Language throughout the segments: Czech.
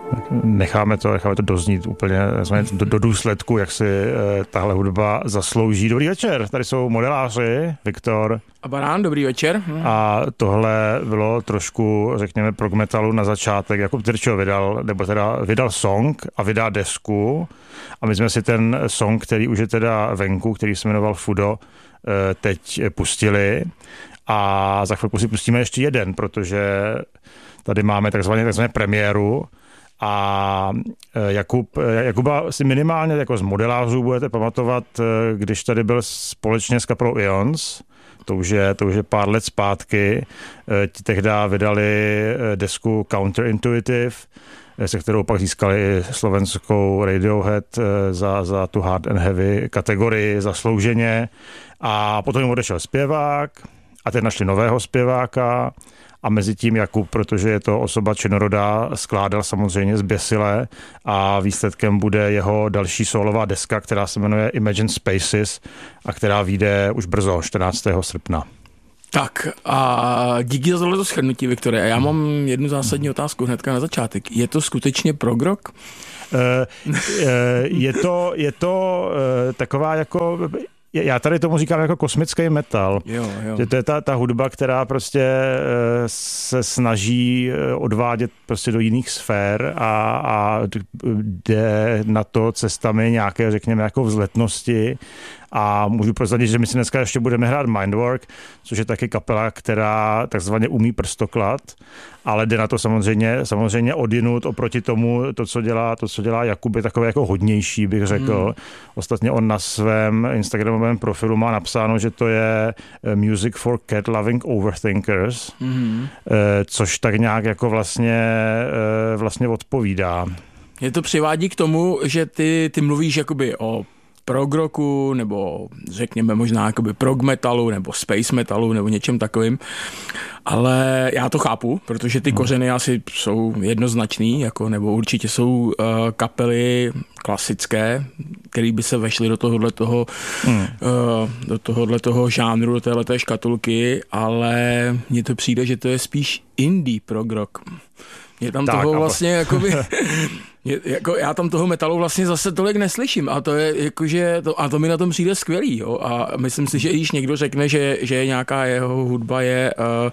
necháme to doznít úplně do důsledku, jak si tahle hudba zaslouží. Dobrý večer, tady jsou modeláři, Viktor a Barán, dobrý večer. A tohle bylo trošku, řekněme, prog metalu na začátek. Jakub Tyrčo vydal song a vydá desku a my jsme si ten song, který už je teda venku, který se jmenoval Fudo, teď pustili a za chvilku si pustíme ještě jeden, protože tady máme takzvané premiéru a Jakuba si minimálně jako z modelářů budete pamatovat, když tady byl společně s kapelou Ions, to už je pár let zpátky, ti tehdy vydali desku Counterintuitive, se kterou pak získali slovenskou Radiohead za tu hard and heavy kategorii zaslouženě a potom jim odešel zpěvák a teď našli nového zpěváka a mezi tím Jakub, protože je to osoba činorodá, skládal samozřejmě zběsile a výsledkem bude jeho další sólová deska, která se jmenuje Imagine Spaces a která vyjde už brzo, 14. srpna. Tak a díky za tohleto shrnutí, Viktore. A já mám jednu zásadní otázku hnedka na začátek. Je to skutečně prog rock? Je to taková jako... Já tady tomu říkám jako kosmický metal. Jo. Že to je ta hudba, která prostě se snaží odvádět prostě do jiných sfér a jde na to cestami nějaké, řekněme, jako vzletnosti. A můžu prozradit, že my si dneska ještě budeme hrát Mindwork, což je taky kapela, která takzvaně umí prstoklad, ale jde na to samozřejmě odjinud oproti tomu, to, co dělá Jakub, je takové jako hodnější, bych řekl. Ostatně on na svém instagramovém profilu má napsáno, že to je Music for Cat Loving Overthinkers, což tak nějak jako vlastně odpovídá. Je to přivádí k tomu, že ty mluvíš jakoby o prog rocku, nebo řekněme možná jakoby prog metalu, nebo space metalu, nebo něčem takovým. Ale já to chápu, protože ty kořeny asi jsou jednoznačný, jako, nebo určitě jsou kapely klasické, které by se vešly do tohoto žánru, do téhleté škatulky, ale mně to přijde, že to je spíš indie prog rock. Je tam tak, toho vlastně jakoby... já tam toho metalu vlastně zase tolik neslyším a to je jakože, to mi na tom přijde skvělý, jo? A myslím si, že když někdo řekne, že nějaká jeho hudba je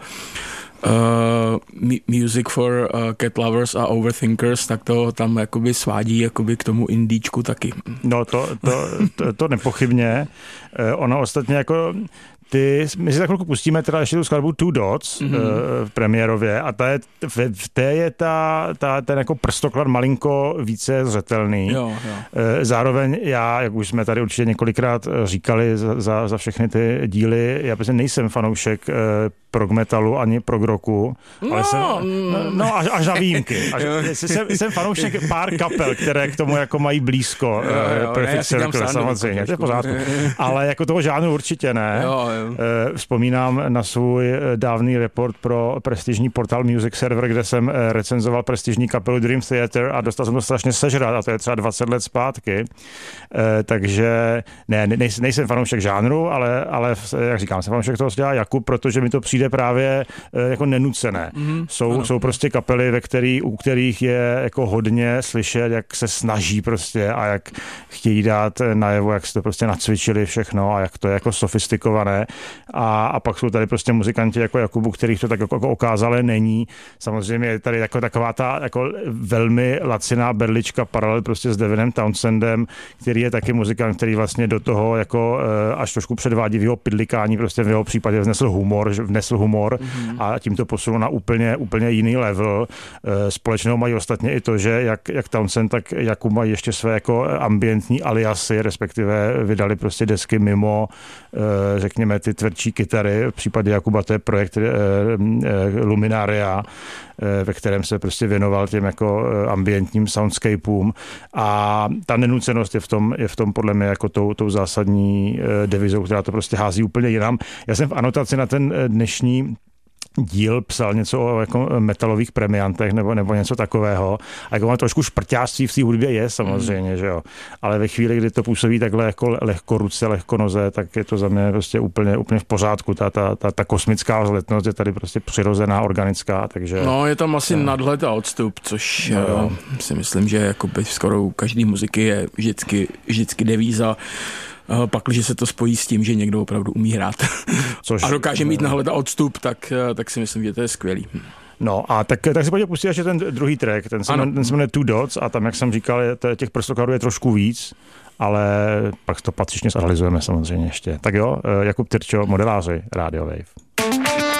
music for cat lovers a overthinkers, tak to tam jakoby svádí jakoby k tomu indíčku taky. No to nepochybně. Ono ostatně jako my si za chvilku pustíme teda ještě tu skladbu Two Dots v premiérově a v té je ten jako prstoklad malinko více zřetelný. Jo. Zároveň já, jak už jsme tady určitě několikrát říkali za všechny ty díly, já prostě nejsem fanoušek prog metalu ani prog rocku, ale až na výjimky. Jsem fanoušek pár kapel, které k tomu jako mají blízko. Perfect Circle, samozřejmě, to je v pořádku. Ale jako toho žánru určitě ne. Jo. Vzpomínám na svůj dávný report pro prestižní portál Music Server, kde jsem recenzoval prestižní kapelu Dream Theater a dostal jsem to strašně sežrat a to je třeba 20 let zpátky. Takže nejsem fanoušek žánru, ale jak říkám, jsem fanoušek toho, co dělá Jakub, protože mi to přijde právě jako nenucené. Jsou prostě kapely, u kterých je jako hodně slyšet, jak se snaží prostě a jak chtějí dát najevo, jak se to prostě nacvičili všechno a jak to je jako sofistikované. A pak jsou tady prostě muzikanti jako Jakubu, kterých to tak jako okázale není. Samozřejmě je tady jako taková ta jako velmi laciná berlička paralel prostě s Devinem Townsendem, který je taky muzikant, který vlastně do toho jako až trošku předvádí v jeho pidlikání, prostě v jeho případě vnesl humor a tím to posunul na úplně jiný level. Společného mají ostatně i to, že jak Townsend, tak Jakub mají ještě své jako ambientní aliasy, respektive vydali prostě desky mimo, řekněme, ty tvrdší kytary. V případě Jakuba to je projekt Luminaria, ve kterém se prostě věnoval těm jako ambientním soundscapeům a ta nenucenost je v tom podle mě jako tou zásadní devizou, která to prostě hází úplně jinam. Já jsem v anotaci na ten dnešní díl psal něco o jako metalových premiantech nebo něco takového. A jako má trošku šprťáctví v té hudbě je samozřejmě, že jo. Ale ve chvíli, kdy to působí takhle jako lehko ruce, lehko noze, tak je to za mě prostě úplně v pořádku. Ta kosmická vzletnost je tady prostě přirozená, organická, takže... No, je tam asi nadhled a odstup, což si myslím, že jakoby skoro u každý muziky je vždycky devíza. Pakliže se to spojí s tím, že někdo opravdu umí hrát a dokáže mít nahled a odstup, tak si myslím, že to je skvělý. No a tak si pojďme pustit ještě ten druhý track, ten se jmenuje Two Dots a tam, jak jsem říkal, těch prstokladů je trošku víc, ale pak to patřičně zanalizujeme samozřejmě ještě. Tak jo, Jakub Tyrčo, Modeláři, Radio Wave.